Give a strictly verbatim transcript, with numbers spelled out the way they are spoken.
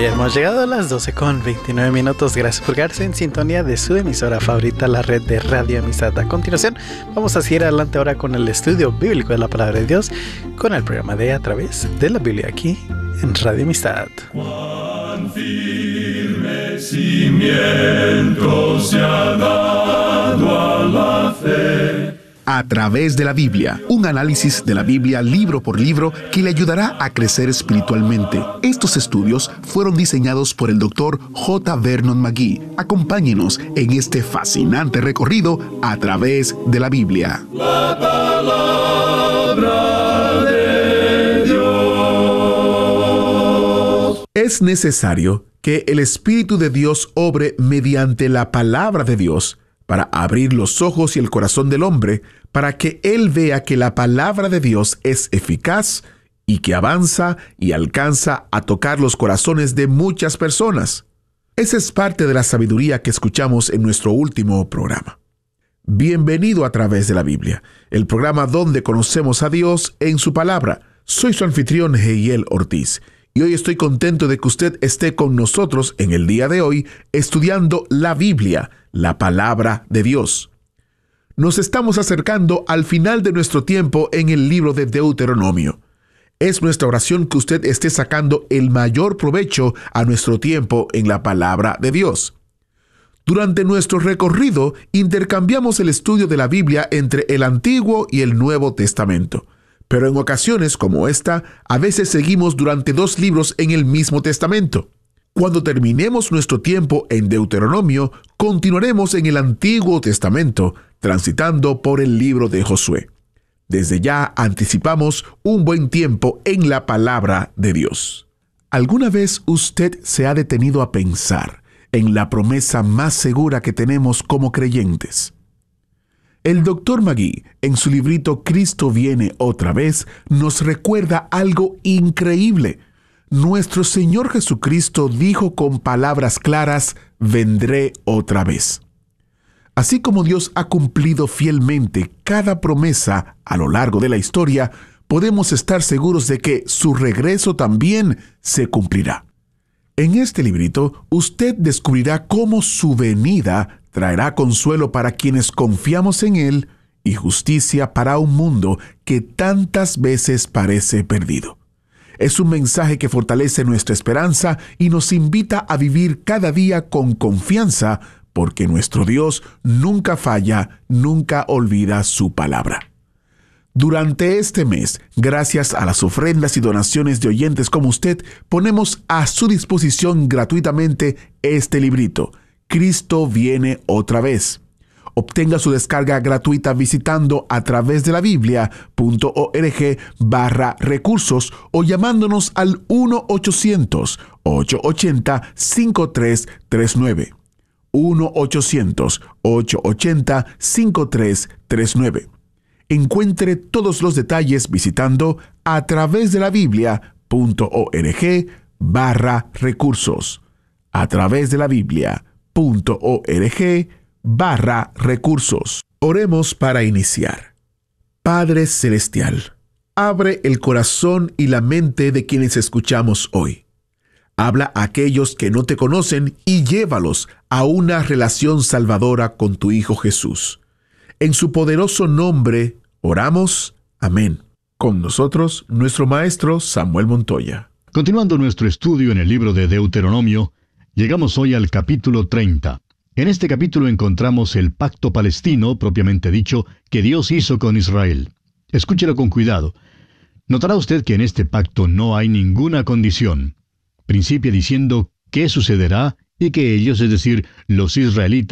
hemos llegado a las doce con veintinueve minutos. Gracias por quedarse en sintonía de su emisora favorita, la red de Radio Amistad. A continuación, vamos a seguir adelante ahora con el estudio bíblico de la Palabra de Dios, con el programa de A Través de la Biblia, aquí en Radio Amistad. Cuán firme cimiento se ha dado a la fe. A Través de la Biblia, un análisis de la Biblia libro por libro que le ayudará a crecer espiritualmente. Estos estudios fueron diseñados por el doctor J. Vernon McGee. Acompáñenos en este fascinante recorrido a través de la Biblia. La palabra de Dios. Es necesario que el Espíritu de Dios obre mediante la palabra de Dios para abrir los ojos y el corazón del hombre, para que él vea que la palabra de Dios es eficaz y que avanza y alcanza a tocar los corazones de muchas personas. Esa es parte de la sabiduría que escuchamos en nuestro último programa. Bienvenido a Través de la Biblia, el programa donde conocemos a Dios en su palabra. Soy su anfitrión, Heiel Ortiz, y hoy estoy contento de que usted esté con nosotros en el día de hoy estudiando la Biblia, la palabra de Dios. Nos estamos acercando al final de nuestro tiempo en el libro de Deuteronomio. Es nuestra oración que usted esté sacando el mayor provecho a nuestro tiempo en la palabra de Dios. Durante nuestro recorrido, intercambiamos el estudio de la Biblia entre el Antiguo y el Nuevo Testamento. Pero en ocasiones como esta, a veces seguimos durante dos libros en el mismo testamento. Cuando terminemos nuestro tiempo en Deuteronomio, continuaremos en el Antiguo Testamento, transitando por el libro de Josué. Desde ya anticipamos un buen tiempo en la palabra de Dios. ¿Alguna vez usted se ha detenido a pensar en la promesa más segura que tenemos como creyentes? El doctor McGee, en su librito Cristo viene otra vez, nos recuerda algo increíble. Nuestro Señor Jesucristo dijo con palabras claras, vendré otra vez. Así como Dios ha cumplido fielmente cada promesa a lo largo de la historia, podemos estar seguros de que su regreso también se cumplirá. En este librito, usted descubrirá cómo su venida traerá consuelo para quienes confiamos en Él y justicia para un mundo que tantas veces parece perdido. Es un mensaje que fortalece nuestra esperanza y nos invita a vivir cada día con confianza, porque nuestro Dios nunca falla, nunca olvida su palabra. Durante este mes, gracias a las ofrendas y donaciones de oyentes como usted, ponemos a su disposición gratuitamente este librito, Cristo viene otra vez. Obtenga su descarga gratuita visitando a través de la biblia.org barra recursos o llamándonos al uno ochocientos, ochocientos ochenta, cincuenta y tres treinta y nueve. uno ochocientos, ochocientos ochenta, cincuenta y tres treinta y nueve. Encuentre todos los detalles visitando a través de la biblia.org barra recursos. A través de la biblia.org barra recursos. Oremos para iniciar. Padre Celestial, abre el corazón y la mente de quienes escuchamos hoy. Habla a aquellos que no te conocen y llévalos a una relación salvadora con tu Hijo Jesús. En su poderoso nombre oramos. Amén. Con nosotros, nuestro maestro Samuel Montoya. Continuando nuestro estudio en el libro de Deuteronomio, llegamos hoy al capítulo treinta. En este capítulo encontramos el pacto palestino, propiamente dicho, que Dios hizo con Israel. Escúchelo con cuidado. Notará usted que en este pacto no hay ninguna condición. Principia diciendo qué sucederá y que ellos, es decir, los israelitas,